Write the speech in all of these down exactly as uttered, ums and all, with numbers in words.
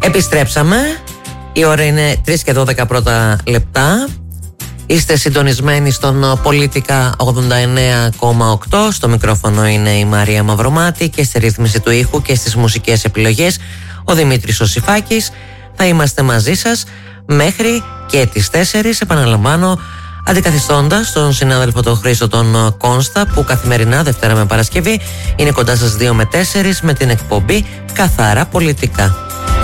Επιστρέψαμε. Η ώρα είναι τρεις και δώδεκα πρώτα λεπτά. Είστε συντονισμένοι στον Πολίτικα ογδόντα εννέα κόμμα οκτώ. Στο μικρόφωνο είναι η Μαρία Μαυρομάτη και στη ρύθμιση του ήχου και στις μουσικές επιλογές ο Δημήτρης Οσιφάκης. Θα είμαστε μαζί σας μέχρι και τις τέσσερις, επαναλαμβάνω, αντικαθιστώντας τον συνάδελφο τον Χρήστο τον Κόνστα, που καθημερινά Δευτέρα με Παρασκευή είναι κοντά σας δύο με τέσσερις με την εκπομπή Καθαρά Πολιτικά.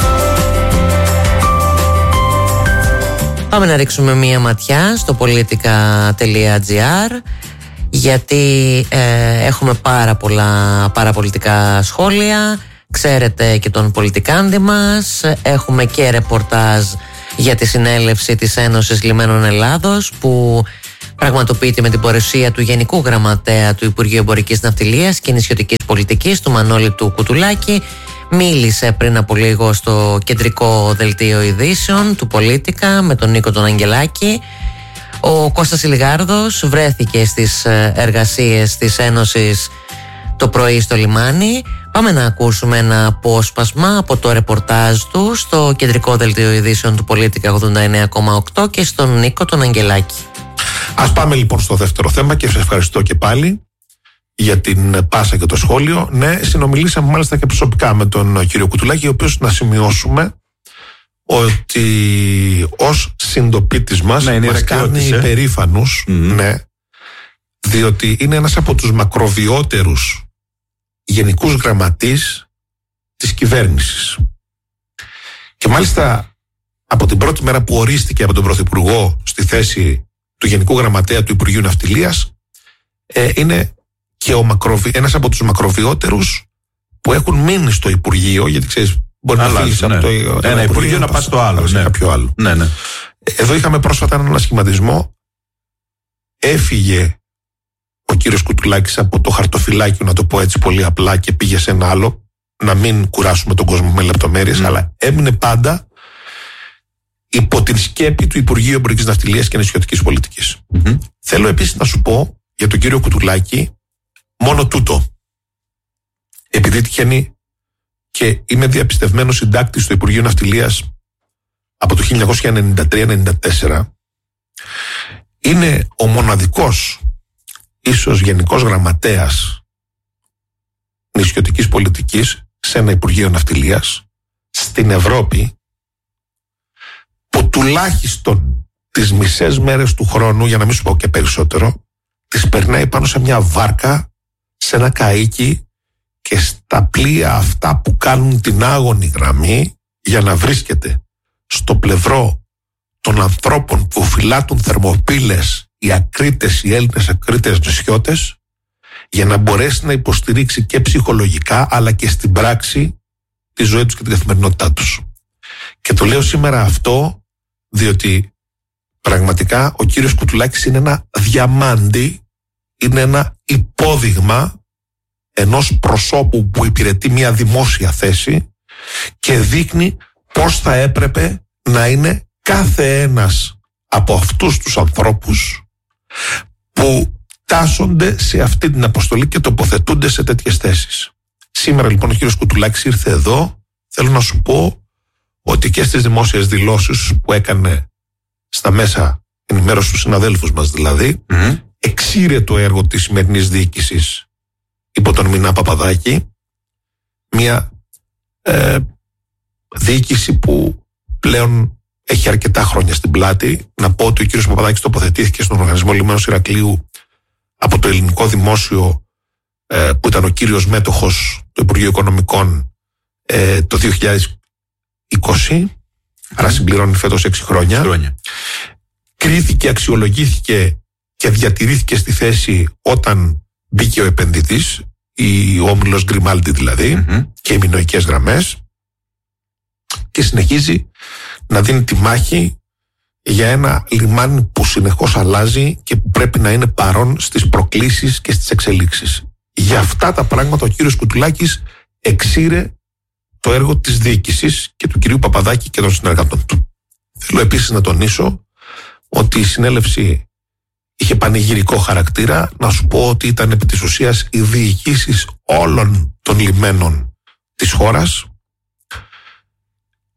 Πάμε να ρίξουμε μία ματιά στο πολιτικά τελεία τζι άρ, γιατί ε, έχουμε πάρα πολλά παραπολιτικά σχόλια. Ξέρετε και τον πολιτικάντη μας. Έχουμε και ρεπορτάζ για τη συνέλευση της Ένωσης Λιμένων Ελλάδος, που πραγματοποιείται με την παρουσία του Γενικού Γραμματέα του Υπουργείου Εμπορικής Ναυτιλίας και Νησιωτικής Πολιτικής, του Μανώλη του Κουτουλάκη. Μίλησε πριν από λίγο στο κεντρικό δελτίο ειδήσεων του Πολίτικα με τον Νίκο τον Αγγελάκη. Ο Κώστας Ηλιγάρδος βρέθηκε στις εργασίες της Ένωσης το πρωί στο λιμάνι. Πάμε να ακούσουμε ένα απόσπασμα από το ρεπορτάζ του στο κεντρικό δελτίο ειδήσεων του Πολίτικα ογδόντα εννέα κόμμα οκτώ και στον Νίκο τον Αγγελάκη. Ας πάμε λοιπόν στο δεύτερο θέμα και σας ευχαριστώ και πάλι για την πάσα και το σχόλιο. Ναι, συνομιλήσαμε μάλιστα και προσωπικά με τον κύριο Κουτουλάκη, ο οποίος, να σημειώσουμε ότι ως συντοπίτης μας, ναι, μας κάνει ε? υπερήφανους, mm-hmm. ναι, διότι είναι ένας από τους μακροβιότερους γενικούς γραμματείς της κυβέρνησης. Και μάλιστα από την πρώτη μέρα που ορίστηκε από τον Πρωθυπουργό στη θέση του Γενικού Γραμματέα του Υπουργείου Ναυτιλίας, ε, είναι και ο μακροβι... ένας από τους μακροβιότερους που έχουν μείνει στο Υπουργείο, γιατί ξέρεις, μπορεί Άλλα, να φύγεις ναι. από το ένα, ένα Υπουργείο να πας στο άλλο, ναι. κάποιο άλλο. Ναι, ναι. Εδώ είχαμε πρόσφατα έναν ανασχηματισμό. Έφυγε ο κύριος Κουτουλάκης από το χαρτοφυλάκιο, να το πω έτσι πολύ απλά, και πήγε σε ένα άλλο, να μην κουράσουμε τον κόσμο με λεπτομέρειες, mm. αλλά έμεινε πάντα υπό την σκέπη του Υπουργείου Εμπορικής Ναυτιλίας και Νησιωτικής Πολιτικής. Mm-hmm. Θέλω επίσης να σου πω για τον κύριο Κουτουλάκη μόνο τούτο. Επειδή τυχαίνει και είμαι διαπιστευμένος συντάκτης στο Υπουργείο Ναυτιλίας από το χίλια εννιακόσια ενενήντα τρία ενενήντα τέσσερα, είναι ο μοναδικός ίσως γενικός γραμματέας νησιωτικής πολιτικής σε ένα Υπουργείο Ναυτιλίας στην Ευρώπη, που τουλάχιστον τις μισές μέρες του χρόνου, για να μην σου πω και περισσότερο, τις περνάει πάνω σε μια βάρκα, σε ένα καΐκι και στα πλοία αυτά που κάνουν την άγωνη γραμμή για να βρίσκεται στο πλευρό των ανθρώπων που φυλάτουν θερμοπύλες, οι ακρίτες, οι Έλληνες ακρίτες νησιώτες, για να μπορέσει να υποστηρίξει και ψυχολογικά αλλά και στην πράξη τη ζωή τους και την καθημερινότητά τους. Και το λέω σήμερα αυτό διότι πραγματικά ο κύριος Κουτουλάκης είναι ένα διαμάντι, είναι ένα υπόδειγμα ενός προσώπου που υπηρετεί μια δημόσια θέση και δείχνει πώς θα έπρεπε να είναι κάθε ένας από αυτούς τους ανθρώπους που τάσσονται σε αυτή την αποστολή και τοποθετούνται σε τέτοιες θέσεις. Σήμερα λοιπόν ο κύριος Κουτουλάκης ήρθε εδώ. Θέλω να σου πω ότι και στις δημόσιες δηλώσεις που έκανε στα μέσα ενημέρωση του συναδέλφους μας δηλαδή, mm-hmm. εξήρε το έργο της σημερινής διοίκησης υπό τον Μινά Παπαδάκη, μια ε, διοίκηση που πλέον έχει αρκετά χρόνια στην πλάτη. Να πω ότι ο κύριος Παπαδάκης τοποθετήθηκε στον Οργανισμό Λιμένος Ηρακλείου από το Ελληνικό Δημόσιο, ε, που ήταν ο κύριος μέτοχος του Υπουργείου Οικονομικών, ε, το δύο χιλιάδες είκοσι, mm. άρα συμπληρώνει φέτος έξι χρόνια. χρόνια. Κρίθηκε, αξιολογήθηκε και διατηρήθηκε στη θέση όταν μπήκε ο επενδυτής, η όμιλος Γκριμάλντι δηλαδή, mm-hmm. και οι μινοικές γραμμές, και συνεχίζει να δίνει τη μάχη για ένα λιμάνι που συνεχώς αλλάζει και που πρέπει να είναι παρόν στις προκλήσεις και στις εξελίξεις. Για αυτά τα πράγματα ο κύριος Κουτουλάκης εξήρε το έργο της διοίκησης και του κυρίου Παπαδάκη και των συνεργατών του. Θέλω επίσης να τονίσω ότι η συνέλευση είχε πανηγυρικό χαρακτήρα. Να σου πω ότι ήταν επί της ουσίας οι διοικήσεις όλων των λιμένων της χώρας.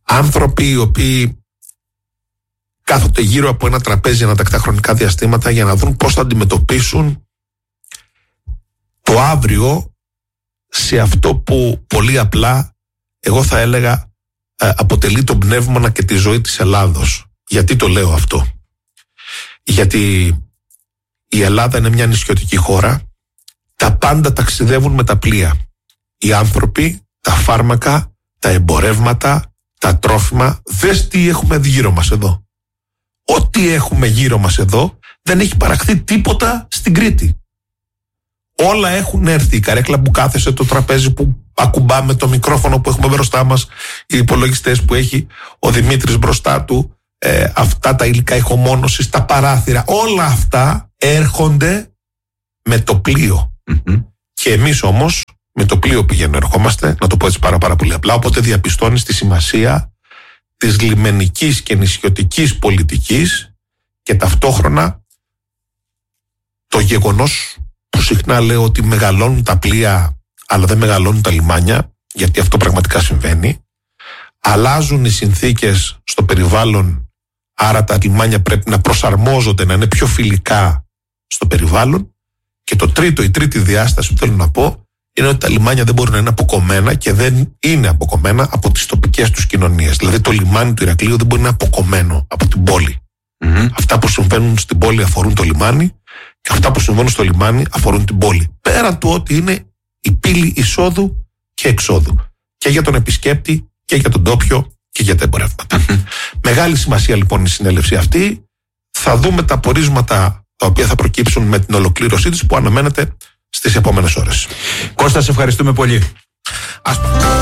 άνθρωποι οι οποίοι κάθονται γύρω από ένα τραπέζι ανατακτά χρονικά διαστήματα για να δουν πώς θα αντιμετωπίσουν το αύριο σε αυτό που πολύ απλά εγώ θα έλεγα αποτελεί τον πνεύμονα και τη ζωή της Ελλάδος. Γιατί το λέω αυτό? Γιατί η Ελλάδα είναι μια νησιωτική χώρα, τα πάντα ταξιδεύουν με τα πλοία. Οι άνθρωποι, τα φάρμακα, τα εμπορεύματα, τα τρόφιμα, δες τι έχουμε γύρω μας εδώ. Ό,τι έχουμε γύρω μας εδώ δεν έχει παραχθεί τίποτα στην Κρήτη. Όλα έχουν έρθει. Η καρέκλα που κάθεσε, το τραπέζι που ακουμπάμε, το μικρόφωνο που έχουμε μπροστά μας, οι υπολογιστές που έχει ο Δημήτρης μπροστά του, ε, αυτά τα υλικά ηχομόνωσης, τα παράθυρα, όλα αυτά έρχονται με το πλοίο. Mm-hmm. Και εμείς όμως με το πλοίο πηγαίνουμε, ερχόμαστε, να το πω έτσι πάρα, πάρα πολύ απλά, οπότε διαπιστώνεις τη σημασία της λιμενικής και νησιωτικής πολιτικής και ταυτόχρονα το γεγονός που συχνά λέω ότι μεγαλώνουν τα πλοία αλλά δεν μεγαλώνουν τα λιμάνια, γιατί αυτό πραγματικά συμβαίνει. Αλλάζουν οι συνθήκες στο περιβάλλον, άρα τα λιμάνια πρέπει να προσαρμόζονται, να είναι πιο φιλικά στο περιβάλλον. Και το τρίτο, η τρίτη διάσταση που θέλω να πω είναι ότι τα λιμάνια δεν μπορούν να είναι αποκομμένα και δεν είναι αποκομμένα από τις τοπικές τους κοινωνίες. Δηλαδή το λιμάνι του Ηρακλείου δεν μπορεί να είναι αποκομμένο από την πόλη. Mm-hmm. Αυτά που συμβαίνουν στην πόλη αφορούν το λιμάνι και αυτά που συμβαίνουν στο λιμάνι αφορούν την πόλη. Πέραν του ότι είναι η πύλη εισόδου και εξόδου. Και για τον επισκέπτη και για τον ντόπιο και για τα εμπορεύματα. Mm-hmm. Μεγάλη σημασία λοιπόν η συνέλευση αυτή. Θα δούμε τα πορίσματα τα οποία θα προκύψουν με την ολοκλήρωσή της που αναμένεται στις επόμενες ώρες. Κώστα, σε ευχαριστούμε πολύ. Ας...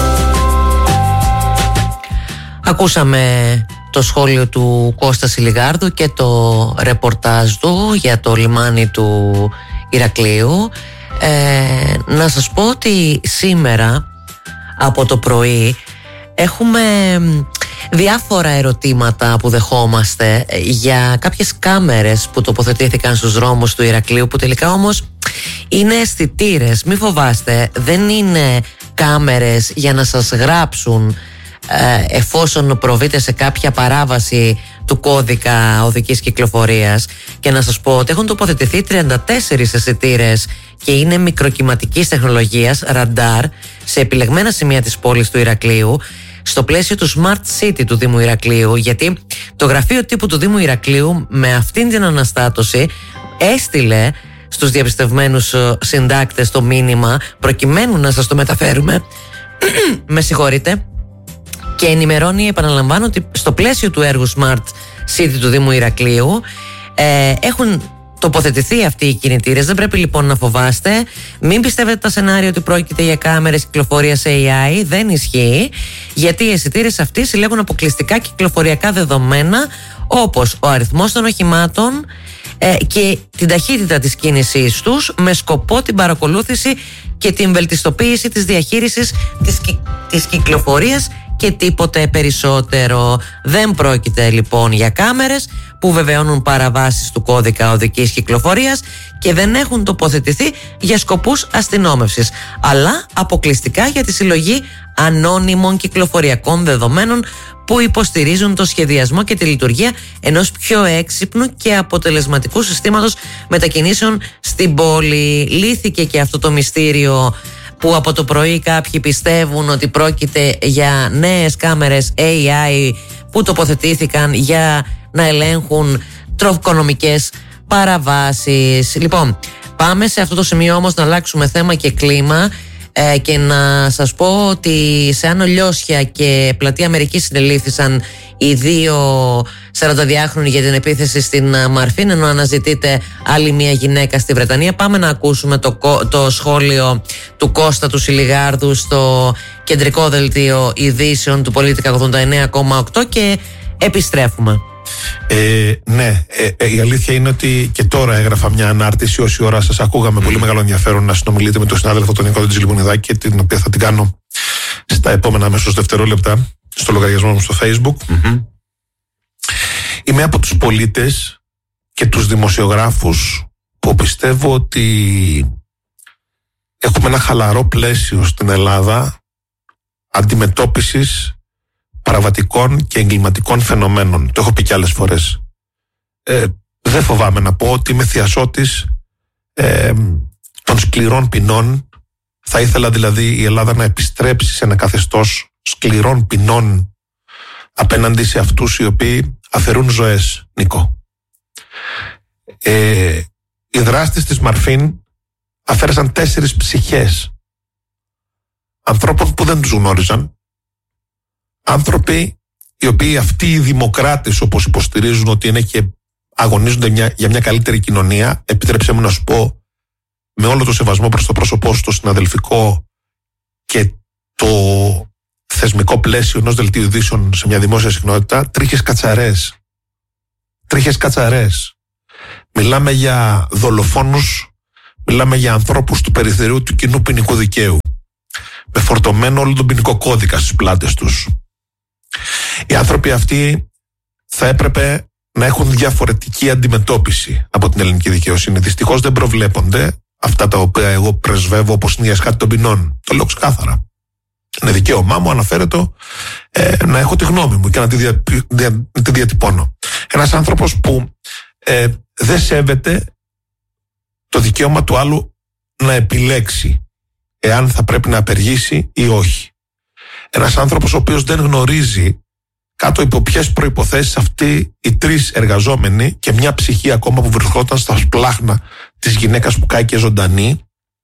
Ακούσαμε το σχόλιο του Κώστα Σιλιγάρδου και το ρεπορτάζ του για το λιμάνι του Ηρακλείου. Ε, να σας πω ότι σήμερα από το πρωί έχουμε διάφορα ερωτήματα που δεχόμαστε για κάποιες κάμερες που τοποθετήθηκαν στους δρόμους του Ηρακλείου, που τελικά όμως είναι αισθητήρες. Μη φοβάστε, δεν είναι κάμερες για να σας γράψουν ε, εφόσον προβείτε σε κάποια παράβαση του κώδικα οδικής κυκλοφορίας. Και να σας πω ότι έχουν τοποθετηθεί τριάντα τέσσερις αισθητήρες και είναι μικροκυματικής τεχνολογίας, ραντάρ, σε επιλεγμένα σημεία της πόλης του Ηρακλείου, στο πλαίσιο του Smart City του Δήμου Ηρακλείου, γιατί το γραφείο τύπου του Δήμου Ηρακλείου με αυτήν την αναστάτωση έστειλε στους διαπιστευμένους συντάκτες το μήνυμα προκειμένου να σας το μεταφέρουμε με συγχωρείτε, και ενημερώνει, επαναλαμβάνω, ότι στο πλαίσιο του έργου Smart City του Δήμου Ηρακλείου ε, έχουν τοποθετηθεί αυτοί οι κινητήρες. Δεν πρέπει λοιπόν να φοβάστε. Μην πιστεύετε τα σενάρια ότι πρόκειται για κάμερες κυκλοφορίας έι άι. Δεν ισχύει, γιατί οι αισθητήρες αυτοί συλλέγουν αποκλειστικά κυκλοφοριακά δεδομένα, όπως ο αριθμός των οχημάτων ε, και την ταχύτητα της κίνησής τους, με σκοπό την παρακολούθηση και την βελτιστοποίηση της διαχείρισης της, κυ... της κυκλοφορίας και τίποτε περισσότερο. Δεν πρόκειται λοιπόν για κάμερες που βεβαιώνουν παραβάσεις του κώδικα οδικής κυκλοφορίας και δεν έχουν τοποθετηθεί για σκοπούς αστυνόμευσης, αλλά αποκλειστικά για τη συλλογή ανώνυμων κυκλοφοριακών δεδομένων που υποστηρίζουν το σχεδιασμό και τη λειτουργία ενός πιο έξυπνου και αποτελεσματικού συστήματος μετακινήσεων στην πόλη. Λύθηκε και αυτό το μυστήριο που από το πρωί κάποιοι πιστεύουν ότι πρόκειται για νέες κάμερες έι άι που τοποθετήθηκαν για να ελέγχουν τροχοκονομικές παραβάσεις. Λοιπόν, πάμε σε αυτό το σημείο όμως να αλλάξουμε θέμα και κλίμα ε, και να σας πω ότι σε Άνω Λιώσια και Πλατεία Αμερικής συνελήφθησαν οι δύο σαρανταδυάχρονοι για την επίθεση στην Μαρφίν, ενώ αναζητείται άλλη μια γυναίκα στη Βρετανία. Πάμε να ακούσουμε το, το σχόλιο του Κώστα του Σιλιγάρδου στο κεντρικό δελτίο ειδήσεων του Πολίτικα ογδόντα εννέα κόμμα οκτώ και επιστρέφουμε. Ε, ναι, ε, ε, η αλήθεια είναι ότι και τώρα έγραφα μια ανάρτηση. Όση ώρα σας ακούγαμε mm. πολύ μεγάλο ενδιαφέρον να συνομιλείτε με τον συνάδελφο τον Νικόλα Τζιλιμουνιδάκη, την οποία θα την κάνω στα επόμενα αμέσως δευτερόλεπτα στο λογαριασμό μου στο Facebook. Mm-hmm. Είμαι από τους πολίτες και τους δημοσιογράφους που πιστεύω ότι έχουμε ένα χαλαρό πλαίσιο στην Ελλάδα αντιμετώπισης παραβατικών και εγκληματικών φαινομένων. Το έχω πει και άλλες φορές. Ε, δεν φοβάμαι να πω ότι είμαι θειασότης ε, των σκληρών ποινών. Θα ήθελα δηλαδή η Ελλάδα να επιστρέψει σε ένα καθεστώς σκληρών ποινών απέναντι σε αυτούς οι οποίοι αφαιρούν ζωές, Νίκο. Ε, οι δράστες της Μαρφίν αφαίρεσαν τέσσερις ψυχές ανθρώπων που δεν τους γνώριζαν, άνθρωποι οι οποίοι αυτοί οι δημοκράτες, όπως υποστηρίζουν ότι είναι και αγωνίζονται μια, για μια καλύτερη κοινωνία, επιτρέψτε μου να σου πω με όλο το σεβασμό προς το πρόσωπό σου, το συναδελφικό και το θεσμικό πλαίσιο ενός δελτίου ειδήσεων σε μια δημόσια συχνότητα, τρίχες κατσαρές. Τρίχες κατσαρές. Μιλάμε για δολοφόνους, μιλάμε για ανθρώπους του περιθωρίου του κοινού ποινικού δικαίου, με φορτωμένο όλο τον ποινικό κώδικα στις πλάτες τους. Οι άνθρωποι αυτοί θα έπρεπε να έχουν διαφορετική αντιμετώπιση από την ελληνική δικαιοσύνη. Δυστυχώς δεν προβλέπονται αυτά τα οποία εγώ πρεσβεύω, όπως είναι η ασκάτη των ποινών. Το λέω ξεκάθαρα. Είναι δικαίωμά μου, αναφέρεται, ε, να έχω τη γνώμη μου και να τη, δια, δια, τη διατυπώνω. Ένας άνθρωπος που ε, δεν σέβεται το δικαίωμα του άλλου να επιλέξει εάν θα πρέπει να απεργήσει ή όχι. Ένας άνθρωπος ο οποίος δεν γνωρίζει κάτω υπό ποιες προϋποθέσεις αυτοί οι τρεις εργαζόμενοι και μια ψυχή ακόμα που βρισκόταν στα σπλάχνα της γυναίκας που κάηκε ζωντανή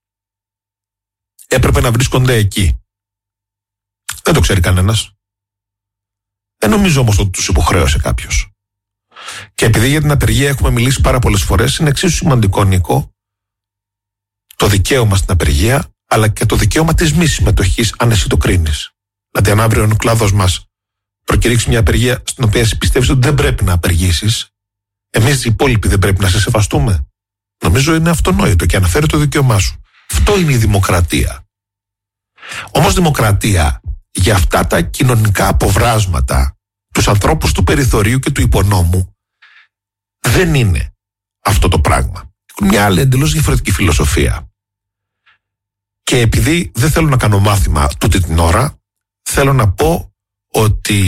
έπρεπε να βρίσκονται εκεί. Δεν το ξέρει κανένας. Δεν νομίζω όμως ότι τους υποχρέωσε κάποιος. Και επειδή για την απεργία έχουμε μιλήσει πάρα πολλές φορές, είναι εξίσου σημαντικό, Νίκο, το δικαίωμα στην απεργία, αλλά και το δικαίωμα της μη συμμετοχής, αν εσύ το κρίνεις. Δηλαδή, αν αύριο ο κλάδος μας προκηρύξει μια απεργία στην οποία εσύ πιστεύεις ότι δεν πρέπει να απεργήσεις, εμείς οι υπόλοιποι δεν πρέπει να σε σεβαστούμε. Νομίζω είναι αυτονόητο και αναφέρει το δικαίωμά σου. Αυτό είναι η δημοκρατία. Όμως δημοκρατία για αυτά τα κοινωνικά αποβράσματα, τους ανθρώπους του περιθωρίου και του υπονόμου, δεν είναι αυτό το πράγμα. Έχουν μια άλλη εντελώς διαφορετική φιλοσοφία. Και επειδή δεν θέλω να κάνω μάθημα τούτη την ώρα, θέλω να πω ότι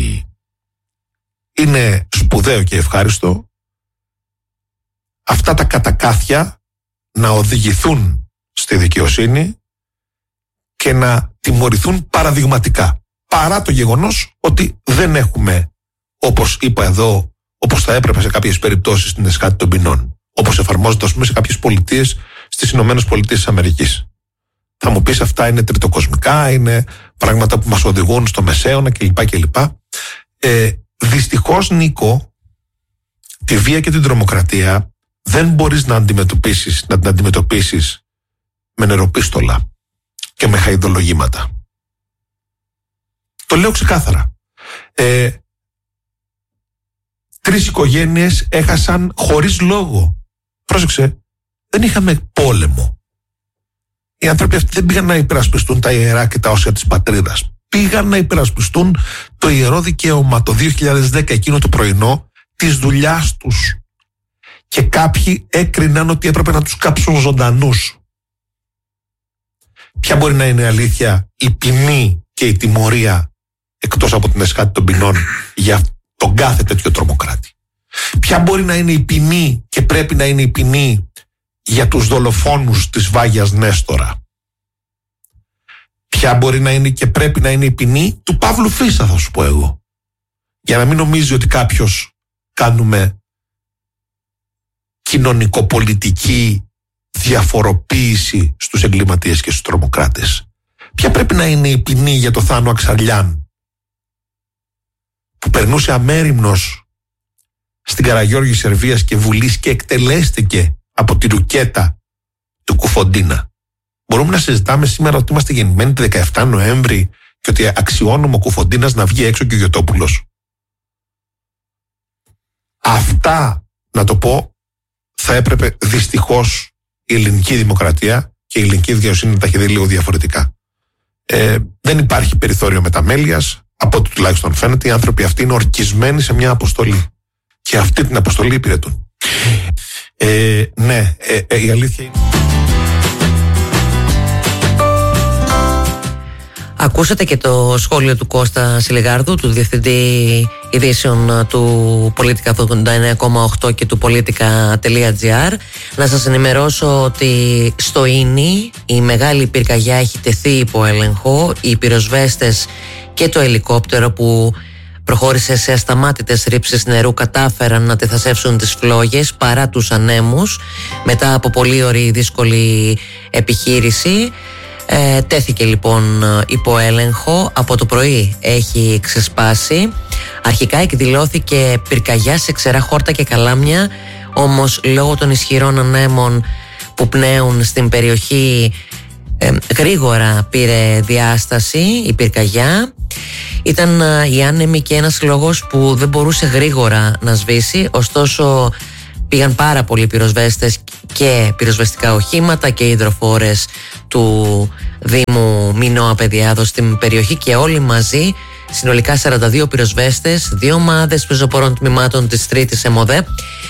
είναι σπουδαίο και ευχάριστο αυτά τα κατακάθια να οδηγηθούν στη δικαιοσύνη και να τιμωρηθούν παραδειγματικά. Παρά το γεγονός ότι δεν έχουμε, όπως είπα εδώ, όπως θα έπρεπε σε κάποιες περιπτώσεις την ασκάτη των ποινών, όπως εφαρμόζεται ας πούμε σε κάποιες πολιτείες στις Ηνωμένες Πολιτείες της Αμερικής. Θα μου πεις αυτά είναι τριτοκοσμικά, είναι πράγματα που μας οδηγούν στο μεσαίωνα κλπ. κλπ. Ε, δυστυχώς, Νίκο, τη βία και την τρομοκρατία δεν μπορείς να αντιμετωπίσεις, να την αντιμετωπίσεις με νεροπίστολα και με χαϊδολογήματα. Το λέω ξεκάθαρα. Ε, τρεις οικογένειες έχασαν χωρίς λόγο. Πρόσεξε, δεν είχαμε πόλεμο. Οι άνθρωποι αυτοί δεν πήγαν να υπερασπιστούν τα ιερά και τα όσια της πατρίδας. Πήγαν να υπερασπιστούν το ιερό δικαίωμα το δύο χιλιάδες δέκα, εκείνο το πρωινό, της δουλειάς τους. Και κάποιοι έκριναν ότι έπρεπε να τους κάψουν ζωντανούς. Ποια μπορεί να είναι η αλήθεια, η ποινή και η τιμωρία, εκτός από την ασκάτη των ποινών, για τον κάθε τέτοιο τρομοκράτη? Ποια μπορεί να είναι η ποινή και πρέπει να είναι η ποινή για τους δολοφόνους της Βάγιας Νέστορα? Ποια μπορεί να είναι και πρέπει να είναι η ποινή του Παύλου Φίσα, θα σου πω εγώ? Για να μην νομίζει ότι κάποιος κάνουμε κοινωνικοπολιτική διαφοροποίηση στους εγκληματίες και στους τρομοκράτες. Ποια πρέπει να είναι η ποινή για το Θάνο Αξαλιάν, που περνούσε αμέριμνος στην Καραγιώργη Σερβίας και Βουλής και εκτελέστηκε από τη ρουκέτα του Κουφοντίνα? Μπορούμε να συζητάμε σήμερα ότι είμαστε γεννημένοι τη δεκαεφτά Νοέμβρη και ότι αξιώνουμε ο Κουφοντίνας να βγει έξω και ο Γιωτόπουλος? Αυτά, να το πω, θα έπρεπε δυστυχώς η ελληνική δημοκρατία και η ελληνική δικαιοσύνη να τα έχει δει λίγο διαφορετικά. Ε, δεν υπάρχει περιθώριο μεταμέλειας, από ό,τι τουλάχιστον φαίνεται. Οι άνθρωποι αυτοί είναι ορκισμένοι σε μια αποστολή και αυτή την αποστολή υπηρετούν. Ε, ναι, ε, ε, η αλήθεια είναι... Ακούσατε και το σχόλιο του Κώστα Σιλιγάρδου, του Διευθυντή Ειδήσεων του Πολίτικα ογδόντα εννέα κόμμα οκτώ και του Πολίτικα.gr. Να σας ενημερώσω ότι στο Ίνι η μεγάλη πυρκαγιά έχει τεθεί υπό έλεγχο. Οι πυροσβέστες και το ελικόπτερο που προχώρησε σε ασταμάτητες ρήψεις νερού κατάφεραν να τεθασεύσουν τις φλόγες παρά τους ανέμους μετά από πολύ ωραία δύσκολη επιχείρηση. Ε, τέθηκε λοιπόν υπό έλεγχο. Από το πρωί έχει ξεσπάσει. Αρχικά εκδηλώθηκε πυρκαγιά σε ξερά χόρτα και καλάμια, όμως λόγω των ισχυρών ανέμων που πνέουν στην περιοχή ε, γρήγορα πήρε διάσταση η πυρκαγιά. Ήταν ε, οι άνεμοι και ένας λόγος που δεν μπορούσε γρήγορα να σβήσει, ωστόσο πήγαν πάρα πολλοί πυροσβέστες και πυροσβεστικά οχήματα και υδροφόρες του Δήμου Μινώα Παιδιάδο στην περιοχή και όλοι μαζί, συνολικά σαράντα δύο πυροσβέστες, δύο ομάδες πεζοπόρων τμήματων της τρίτης ΕΜΟΔΕ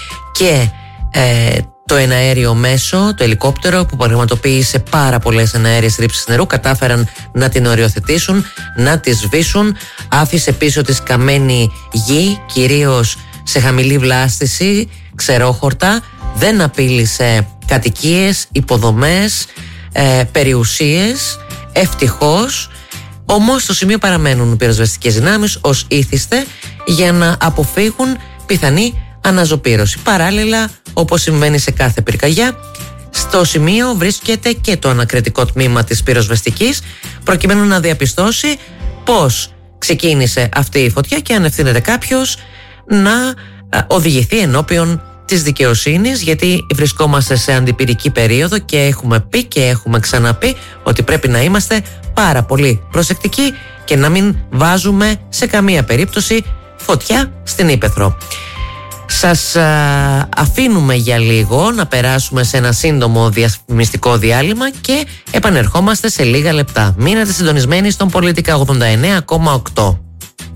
και ε, το εναέριο μέσο, το ελικόπτερο που πραγματοποίησε πάρα πολλές εναέριες ρήψεις νερού, κατάφεραν να την οριοθετήσουν, να τη σβήσουν. Άφησε πίσω της καμένη γη, κυρίως σε χαμηλή βλάστηση, ξερόχορτα, δεν απείλησε κατοικίες, υποδομές, ε, περιουσίες, ευτυχώς. Όμως στο σημείο παραμένουν πυροσβεστικές δυνάμεις ως ήθιστε για να αποφύγουν πιθανή αναζωπήρωση. Παράλληλα, όπως συμβαίνει σε κάθε πυρκαγιά, στο σημείο βρίσκεται και το ανακριτικό τμήμα της πυροσβεστικής προκειμένου να διαπιστώσει πώς ξεκίνησε αυτή η φωτιά και αν ευθύνεται κάποιος να οδηγηθεί ενώπιον της δικαιοσύνης, γιατί βρισκόμαστε σε αντιπυρική περίοδο και έχουμε πει και έχουμε ξαναπεί ότι πρέπει να είμαστε πάρα πολύ προσεκτικοί και να μην βάζουμε σε καμία περίπτωση φωτιά στην ύπαιθρο. Σας α, αφήνουμε για λίγο να περάσουμε σε ένα σύντομο διαφημιστικό διάλειμμα και επανερχόμαστε σε λίγα λεπτά. Μείνατε συντονισμένοι στον Πολίτικα ογδόντα εννέα κόμμα οκτώ.